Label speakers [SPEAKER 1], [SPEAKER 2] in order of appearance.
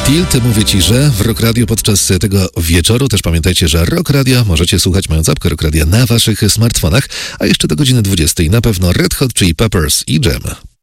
[SPEAKER 1] Tilt, mówię Ci, że w Rock Radio podczas tego wieczoru. Też pamiętajcie, że Rock Radio możecie słuchać mając apkę Rock Radio na Waszych smartfonach, a jeszcze do godziny 20 na pewno Red Hot Chili Peppers i Jam.